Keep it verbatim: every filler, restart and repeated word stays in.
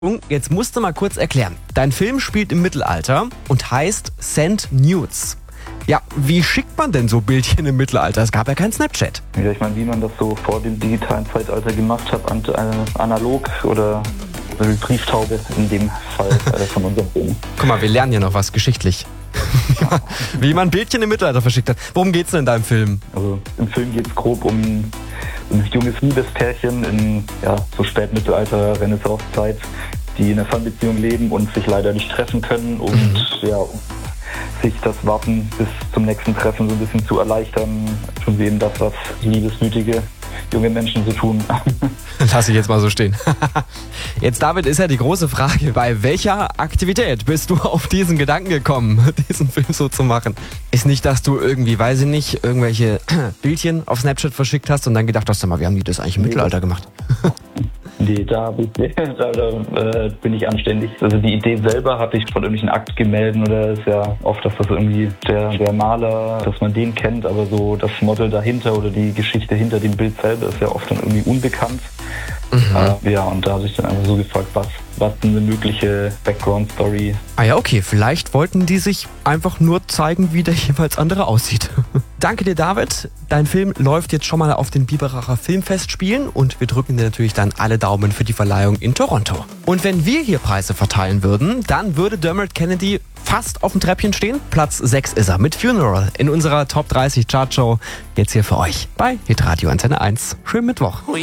Jetzt musst du mal kurz erklären. Dein Film spielt im Mittelalter und heißt Send Nudes. Ja, wie schickt man denn so Bildchen im Mittelalter? Es gab ja kein Snapchat. Ja, ich meine, wie man das so vor dem digitalen Zeitalter gemacht hat, an, äh, analog oder eine Brieftaube in dem Fall äh, von unserem Film. Guck mal, wir lernen ja noch was geschichtlich. Wie man Bildchen im Mittelalter verschickt hat. Worum geht's denn in deinem Film? Also im Film geht es grob um ein junges Liebespärchen in ja, so Spätmittelalter, Renaissancezeit, die in einer Fernbeziehung leben und sich leider nicht treffen können und mhm. ja, um sich das Warten bis zum nächsten Treffen so ein bisschen zu erleichtern, tun sie eben das, was liebesmütige junge Menschen so tun. Lass ich jetzt mal so stehen. Jetzt, David, ist ja die große Frage, bei welcher Aktivität bist du auf diesen Gedanken gekommen, diesen Film so zu machen? Ist nicht, dass du irgendwie, weiß ich nicht, irgendwelche Bildchen auf Snapchat verschickt hast und dann gedacht hast, mal, wie haben die das eigentlich im Mittelalter gemacht? Nee, da, da, da äh, bin ich anständig. Also die Idee selber hatte ich von irgendwelchen Aktgemälden oder ist ja oft, dass das irgendwie der, der Maler, dass man den kennt, aber so das Model dahinter oder die Geschichte hinter dem Bild selber ist ja oft dann irgendwie unbekannt. Mhm. Äh, ja, und da habe ich dann einfach so gefragt, was, was eine mögliche Background-Story. Ah ja, okay, vielleicht wollten die sich einfach nur zeigen, wie der jeweils andere aussieht. Danke dir, David. Dein Film läuft jetzt schon mal auf den Biberacher Filmfestspielen und wir drücken dir natürlich dann alle Daumen für die Verleihung in Toronto. Und wenn wir hier Preise verteilen würden, dann würde Dermot Kennedy fast auf dem Treppchen stehen. Platz sechs ist er mit Funeral in unserer Top dreißig Chartshow. Jetzt hier für euch bei Hitradio Antenne eins. Schönen Mittwoch.